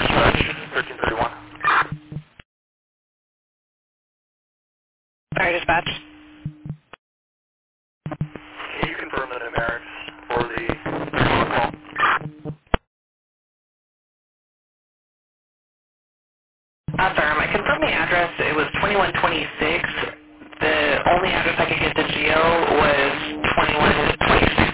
Dispatch, 1331. Sorry, dispatch. Can you confirm the numerics for the 31 call? Affirm. I confirmed the address. It was 2126